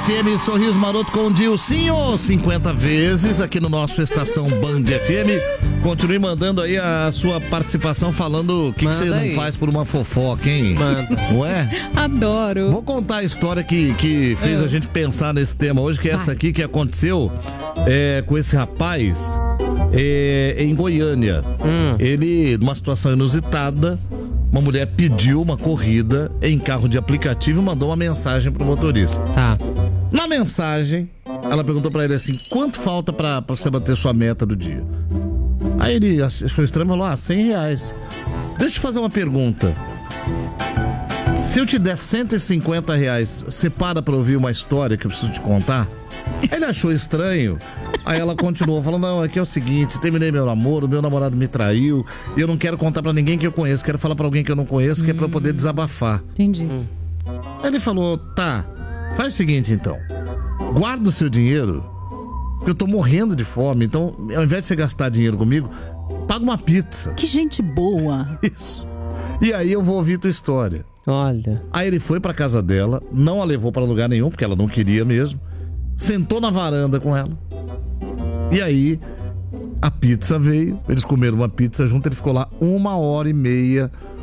FM, Sorriso Maroto com o Dilcinho, 50 vezes aqui no nosso Estação Band FM. Continue mandando aí a sua participação, falando o que você não faz por uma fofoca, hein? Manda. Não é? Adoro. Vou contar a história que fez a gente pensar nesse tema hoje, que é essa aqui que aconteceu com esse rapaz em Goiânia. Ele, numa situação inusitada, uma mulher pediu uma corrida em carro de aplicativo e mandou uma mensagem pro motorista. Tá. Na mensagem, ela perguntou pra ele assim: quanto falta pra você bater sua meta do dia? Aí ele achou estranho e falou: R$100. Deixa eu fazer uma pergunta. Se eu te der R$150, você para pra ouvir uma história que eu preciso te contar? Ele achou estranho. Aí ela continuou falando: não, aqui é o seguinte, terminei meu namoro, meu namorado me traiu, e eu não quero contar pra ninguém que eu conheço, quero falar pra alguém que eu não conheço, que é pra eu poder desabafar. Entendi. Aí ele falou: tá, faz o seguinte então, guarda o seu dinheiro, porque eu tô morrendo de fome, então ao invés de você gastar dinheiro comigo, paga uma pizza. Que gente boa. Isso. E aí eu vou ouvir tua história. Olha. Aí ele foi pra casa dela, não a levou pra lugar nenhum, porque ela não queria mesmo, sentou na varanda com ela. E aí, a pizza veio, eles comeram uma pizza junto, ele ficou lá 1h30